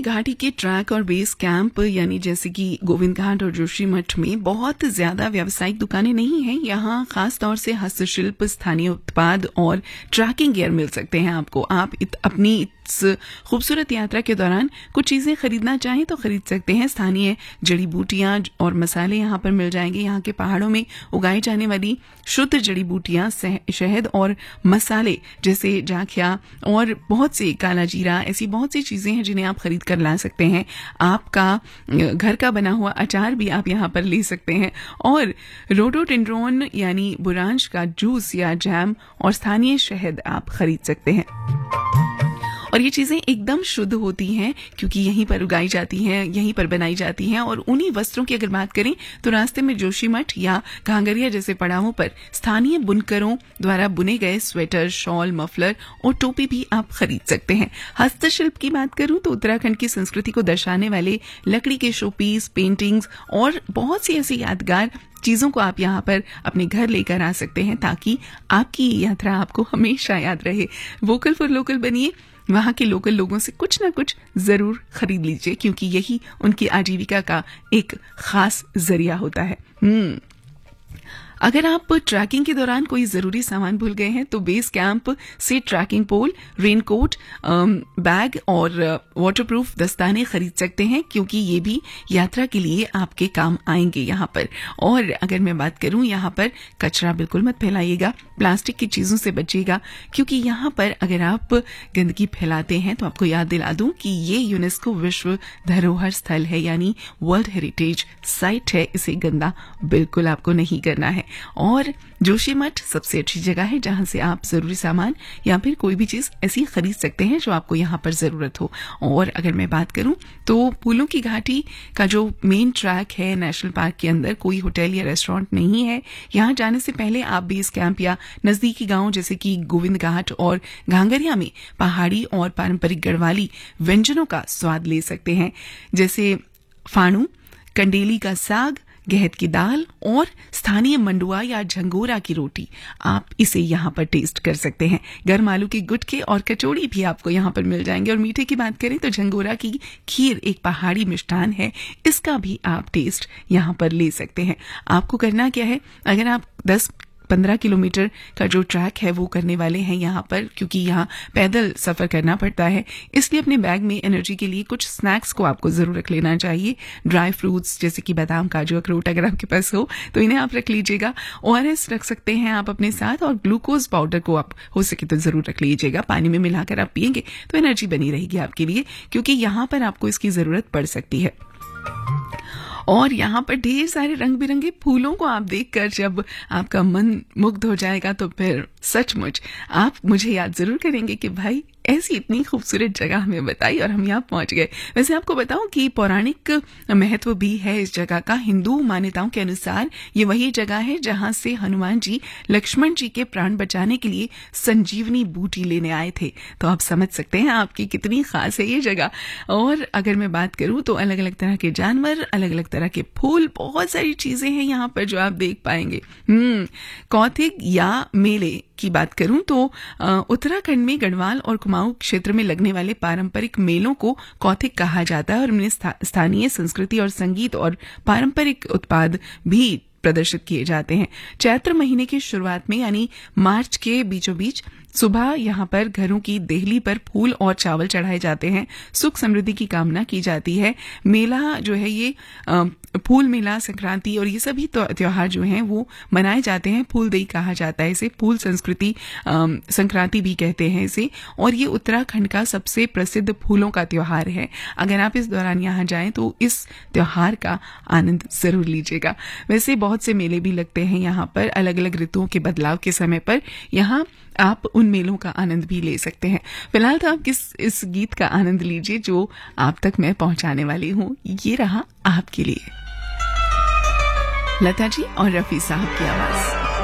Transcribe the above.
घाटी के ट्रैक और बेस कैंप यानी जैसे कि गोविंद घाट और जोशीमठ में बहुत ज्यादा व्यावसायिक दुकानें नहीं हैं। यहाँ खास तौर से हस्तशिल्प, स्थानीय उत्पाद और ट्रैकिंग गियर मिल सकते हैं आपको। आप अपनी इस खूबसूरत यात्रा के दौरान कुछ चीजें खरीदना चाहें तो खरीद सकते हैं। स्थानीय जड़ी बूटियां और मसाले यहाँ पर मिल जाएंगे। यहाँ के पहाड़ों में उगाई जाने वाली शुद्ध जड़ी बूटियां, शहद और मसाले जैसे जाखिया और बहुत से काला जीरा, ऐसी बहुत सी चीजें हैं जिन्हें आप खरीद कर ला सकते हैं। आपका घर का बना हुआ अचार भी आप यहाँ पर ले सकते हैं और रोडोडेंड्रोन यानी बुरांश का जूस या जैम और स्थानीय शहद आप खरीद सकते हैं। और ये चीजें एकदम शुद्ध होती हैं क्योंकि यहीं पर उगाई जाती हैं, यहीं पर बनाई जाती हैं। और उन्हीं वस्त्रों की अगर बात करें तो रास्ते में जोशीमठ या घांगरिया जैसे पड़ावों पर स्थानीय बुनकरों द्वारा बुने गए स्वेटर, शॉल, मफलर और टोपी भी आप खरीद सकते हैं। हस्तशिल्प की बात करूं तो उत्तराखंड की संस्कृति को दर्शाने वाले लकड़ी के शोपीस, पेंटिंग्स और बहुत सी ऐसी यादगार चीजों को आप यहाँ पर अपने घर लेकर आ सकते हैं ताकि आपकी यात्रा आपको हमेशा याद रहे। वोकल फॉर लोकल बनिए, वहां के लोकल लोगों से कुछ ना कुछ जरूर खरीद लीजिए क्योंकि यही उनकी आजीविका का एक खास जरिया होता है। अगर आप ट्रैकिंग के दौरान कोई जरूरी सामान भूल गए हैं तो बेस कैंप से ट्रैकिंग पोल, रेनकोट, बैग और वाटरप्रूफ दस्ताने खरीद सकते हैं क्योंकि ये भी यात्रा के लिए आपके काम आएंगे यहाँ पर। और अगर मैं बात करूं, यहाँ पर कचरा बिल्कुल मत फैलाइएगा, प्लास्टिक की चीजों से बचिएगा क्योंकि यहाँ पर अगर आप गंदगी फैलाते हैं तो आपको याद दिला दूं कि ये यूनेस्को विश्व धरोहर स्थल है यानी वर्ल्ड हेरिटेज साइट है। इसे गंदा बिल्कुल आपको नहीं करना है। और जोशीमठ सबसे अच्छी जगह है जहां से आप जरूरी सामान या फिर कोई भी चीज ऐसी खरीद सकते हैं जो आपको यहाँ पर जरूरत हो। और अगर मैं बात करूं तो फूलों की घाटी का जो मेन ट्रैक है नेशनल पार्क के अंदर कोई होटल या रेस्टोरेंट नहीं है। यहाँ जाने से पहले आप बेस कैंप या नजदीकी गांव जैसे कि गोविंद घाट और घांगरिया में पहाड़ी और पारंपरिक गढ़वाली व्यंजनों का स्वाद ले सकते हैं जैसे फाणू, कंडेली का साग, गहत की दाल और स्थानीय मंडुआ या झंगोरा की रोटी। आप इसे यहाँ पर टेस्ट कर सकते हैं। गर्म आलू के गुटके और कचौड़ी भी आपको यहाँ पर मिल जाएंगे। और मीठे की बात करें तो झंगोरा की खीर एक पहाड़ी मिष्ठान है, इसका भी आप टेस्ट यहाँ पर ले सकते हैं। आपको करना क्या है, अगर आप 10-15 किलोमीटर का जो ट्रैक है वो करने वाले हैं यहाँ पर, क्योंकि यहाँ पैदल सफर करना पड़ता है, इसलिए अपने बैग में एनर्जी के लिए कुछ स्नैक्स को आपको जरूर रख लेना चाहिए। ड्राई फ्रूट्स जैसे कि बादाम, काजू, अखरोट अगर आपके पास हो तो इन्हें आप रख लीजिएगा। ORS रख सकते हैं आप अपने साथ और ग्लूकोज पाउडर को आप हो सके तो जरूर रख लीजिएगा। पानी में मिलाकर आप पिएंगे तो एनर्जी बनी रहेगी आपके लिए क्योंकि यहाँ पर आपको इसकी जरूरत पड़ सकती है। और यहाँ पर ढेर सारे रंग बिरंगे फूलों को आप देखकर जब आपका मन मुग्ध हो जाएगा तो फिर सचमुच आप मुझे याद जरूर करेंगे कि भाई ऐसी इतनी खूबसूरत जगह हमें बताई और हम यहाँ पहुंच गए। वैसे आपको बताऊं कि पौराणिक महत्व भी है इस जगह का। हिंदू मान्यताओं के अनुसार ये वही जगह है जहां से हनुमान जी लक्ष्मण जी के प्राण बचाने के लिए संजीवनी बूटी लेने आए थे। तो आप समझ सकते हैं आपकी कितनी खास है ये जगह। और अगर मैं बात करूं तो अलग अलग तरह के जानवर, अलग अलग तरह के फूल, बहुत सारी चीजें हैं यहाँ पर जो आप देख पाएंगे। कौथिग या मेले की बात करूं तो उत्तराखंड में गढ़वाल और कुमाऊं क्षेत्र में लगने वाले पारंपरिक मेलों को कौथिग कहा जाता है और इनमें स्थानीय संस्कृति और संगीत और पारंपरिक उत्पाद भी प्रदर्शित किए जाते हैं। चैत्र महीने की शुरुआत में यानी मार्च के बीचों बीच सुबह यहाँ पर घरों की देहली पर फूल और चावल चढ़ाए जाते हैं। सुख समृद्धि की कामना की जाती है। मेला जो है ये फूल मेला, संक्रांति और ये सभी त्योहार जो हैं वो मनाए जाते हैं। फूलदेई कहा जाता है इसे, फूल संस्कृति संक्रांति भी कहते हैं इसे। और ये उत्तराखंड का सबसे प्रसिद्ध फूलों का त्योहार है। अगर आप इस दौरान यहाँ जाएं तो इस त्योहार का आनंद जरूर लीजिएगा। वैसे बहुत से मेले भी लगते हैं यहाँ पर अलग अलग ऋतुओं के बदलाव के समय पर। यहाँ आप उन मेलों का आनंद भी ले सकते हैं। फिलहाल तो आप इस गीत का आनंद लीजिए जो आप तक मैं पहुंचाने वाली हूँ। ये रहा आपके लिए लता जी और रफी साहब की आवाज।